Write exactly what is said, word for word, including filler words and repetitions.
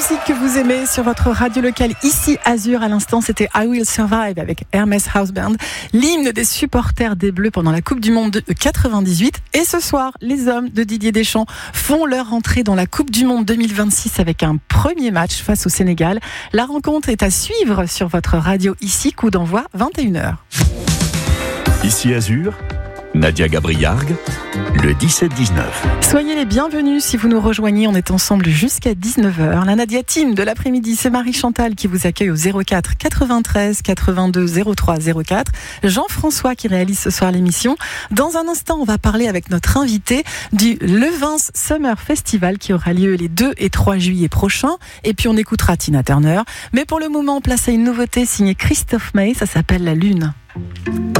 musique que vous aimez sur votre radio locale ici Azur. À l'instant, c'était I Will Survive avec Hermès House Band, l'hymne des supporters des Bleus pendant la Coupe du Monde de quatre-vingt-dix-huit. Et ce soir, les hommes de Didier Deschamps font leur entrée dans la Coupe du Monde deux mille vingt-six avec un premier match face au Sénégal. La rencontre est à suivre sur votre radio ici, coup d'envoi vingt et une heures. Ici Azur, Nadia Gabriargue, le dix-sept dix-neuf. Soyez les bienvenus si vous nous rejoignez. On est ensemble jusqu'à dix-neuf heures. La Nadia Team de l'après-midi, c'est Marie-Chantal qui vous accueille au zéro quatre quatre-vingt-treize quatre-vingt-deux zéro trois zéro quatre. Jean-François qui réalise ce soir l'émission. Dans un instant, on va parler avec notre invité du Levins Summer Festival qui aura lieu les deux et trois juillet prochains. Et puis on écoutera Tina Turner. Mais pour le moment, on place à une nouveauté signée Christophe Maé. Ça s'appelle La Lune.